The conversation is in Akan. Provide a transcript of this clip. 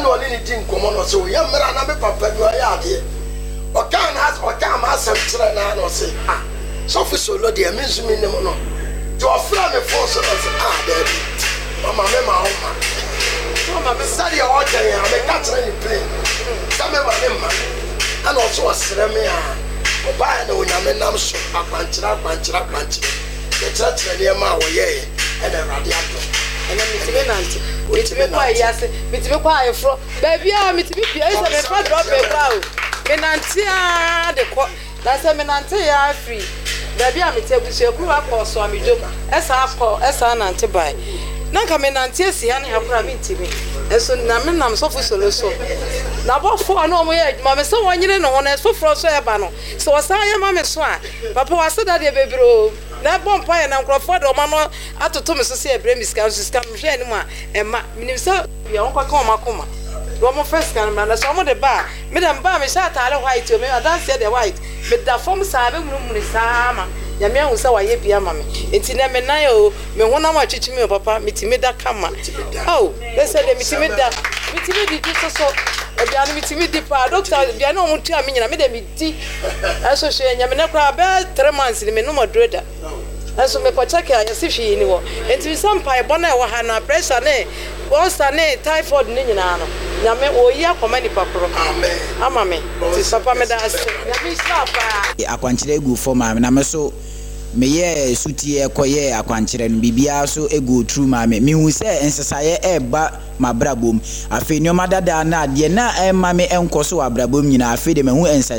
on anything common or so. Young man, I'm a papa, you are here. Or can ask or can ask some children or say, ah, so for so low, dear, means me no more. To a friend of force of baby. Mama, Mama, study all day, I'm a catcher in the plane. Some of them, and also a ceremony. Buy no Yamanam so, a punch. The church and the Yama, yea, and a radiator. And then it's me, yes, it's me quiet from baby. I'm to be yes, and if I drop a bow. Menantia, the court, that's a menantia free. Baby, I'm a table, so grew up or so I'm a joke, as I call, as an antibuy. Nanka menantia, see, and have rabbit to me. And so Naman, so for so. Now, what for no way, Mamma, so one year no one else for Frost Abano. So I saw your mamma swan. Papa, I said that baby. That bomb pie and Uncle Ford or Mamma, I to Thomas to say a brain scouts come anymore. And my minister, your uncle coma. Roman first can man, some of the bar. Madame Bam is out of white to me, I don't say the white. But the form Sabin room is Sama. Yamia was our yapia mammy. It's in Emenayo, me one hour teaching me, Papa, Mitimida Kama. Oh, they said the Mitimida. Mitimida so. Biano mitimidi pa doctor biano mutu aminya na me dem di aso hwe nyame na kra be 3 months ni me no modreda aso me ko check ya si hwe ni wo enti sampa e bona e wo ha na pressure ne ulcer ne typhoid ni nyina no nyame oyi akoma ni papro amen amame ti papa me da ase nyame sapa akwankyere egu for ma me na me so meye sutie ekoye akwankyere no bibia so ego true ma me hu se ensesaye eba mabrabom afi nyoma dada na de na ma me enkoso abrabom nyina afi de me hu